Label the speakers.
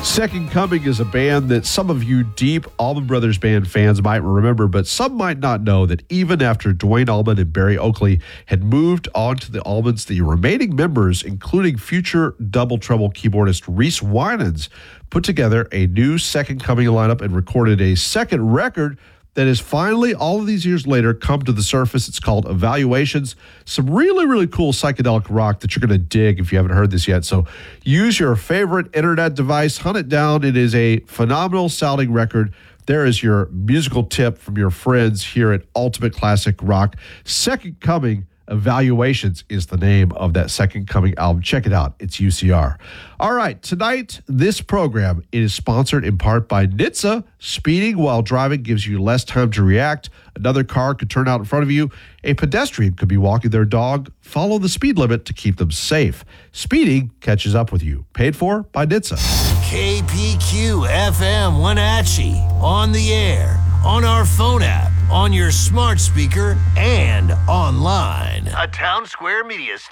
Speaker 1: Second Coming is a band that some of you deep Allman Brothers Band fans might remember, but some might not know that even after Duane Allman and Barry Oakley had moved on to the Allmans, the remaining members, including future Double Trouble keyboardist Reese Winans, put together a new Second Coming lineup and recorded a second record that has finally, all of these years later, come to the surface. It's called Evaluations. Some really, really cool psychedelic rock that you're going to dig if you haven't heard this yet. So use your favorite internet device, hunt it down. It is a phenomenal sounding record. There is your musical tip from your friends here at Ultimate Classic Rock. Second Coming Evaluations is the name of that Second Coming album. Check it out. It's UCR. All right. Tonight, this program is sponsored in part by NHTSA. Speeding while driving gives you less time to react. Another car could turn out in front of you. A pedestrian could be walking their dog. Follow the speed limit to keep them safe. Speeding catches up with you. Paid for by NHTSA.
Speaker 2: KPQ FM Wenatchee. On the air. On our phone app. On your smart speaker. And online. A Town Square Media station.